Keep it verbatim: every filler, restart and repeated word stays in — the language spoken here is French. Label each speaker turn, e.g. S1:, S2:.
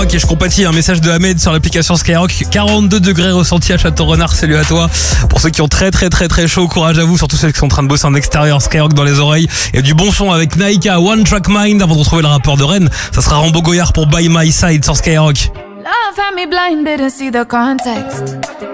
S1: Ok, je compatis, un message de Ahmed sur l'application Skyrock. quarante-deux degrés ressentis à Château-Renard, salut à toi. Pour ceux qui ont très très très très chaud, courage à vous, surtout ceux qui sont en train de bosser en extérieur, Skyrock dans les oreilles. Et du bon son avec Naika, One Track Mind, avant de retrouver le rappeur de Rennes. Ça sera Rambo Goyard pour By My Side sur Skyrock.
S2: Love had me blind, didn't see the context.